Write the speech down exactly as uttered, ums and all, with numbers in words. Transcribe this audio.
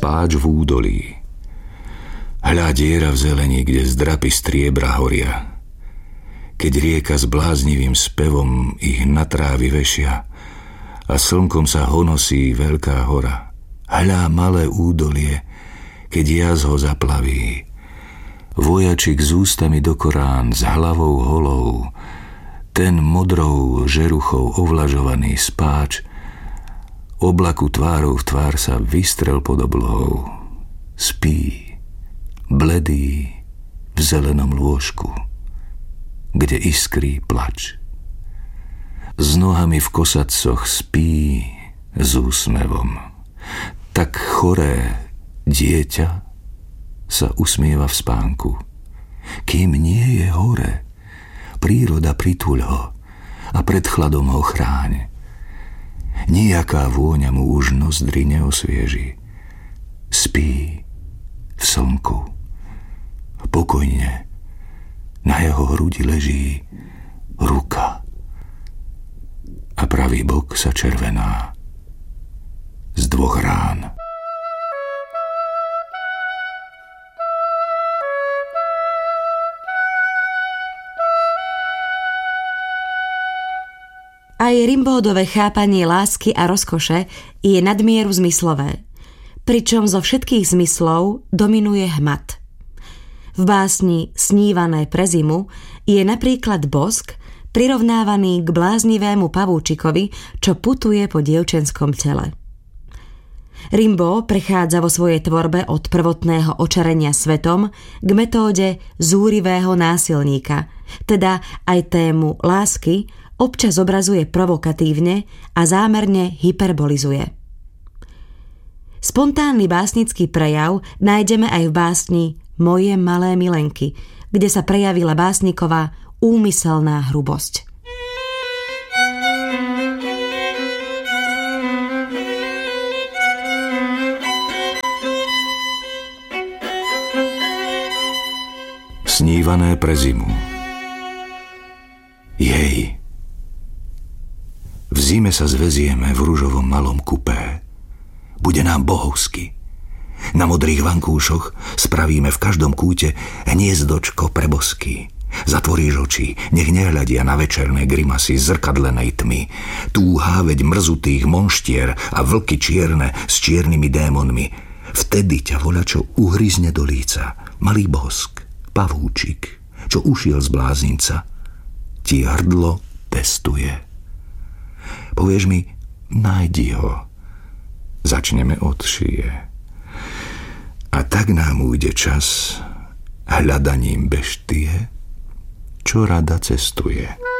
spáč v údolí. Hľa diera v zelení, kde zdrapy striebra horia. Keď rieka s bláznivým spevom ich na trávy vešia a slnkom sa honosí veľká hora. Hľa malé údolie, keď jaz ho zaplaví. Vojačik s ústami do Korán, s hlavou holou, ten modrou žeruchou ovlažovaný spáč, oblaku tvárou v tvár sa vystrel pod oblohou. Spí, bledý, v zelenom lôžku, kde iskrí plač. S nohami v kosadcoch spí s úsmevom. Tak choré dieťa sa usmieva v spánku. Kým nie je hore, príroda prituľ ho a pred chladom ho chráň. Nijaká vôňa mu už nozdry neosvieži. Spí v slnku. Pokojne na jeho hrudi leží ruka a pravý bok sa červená z dvoch rán. Aj Rimbaudové chápanie lásky a rozkoše je nadmieru zmyslové, pričom zo všetkých zmyslov dominuje hmat. V básni Snívané pre zimu je napríklad bosk prirovnávaný k bláznivému pavúčikovi, čo putuje po dievčenskom tele. Rimbaud prechádza vo svojej tvorbe od prvotného očarenia svetom k metóde zúrivého násilníka, teda aj tému lásky občas obrazuje provokatívne a zámerne hyperbolizuje. Spontánny básnický prejav nájdeme aj v básni Moje malé milenky, kde sa prejavila básniková úmyselná hrubosť. Snívané pre zimu. Jej. V zime sa zvezieme v ružovom malom kupé. Bude nám bohovsky. Na modrých vankúšoch spravíme v každom kúte hniezdočko pre bosky. Zatvoríš oči, nech nehľadia na večerné grimasy zrkadlenej tmy. Túha veď mrzutých monštier a vlky čierne s čiernymi démonmi. Vtedy ťa voľačo uhryzne do líca. Malý bosk, pavúčik, čo ušiel z blázinca, ti hrdlo testuje. Povieš mi, nájdi ho. Začneme od šie. A tak nám ujde čas hľadaním beštie, čo rada cestuje.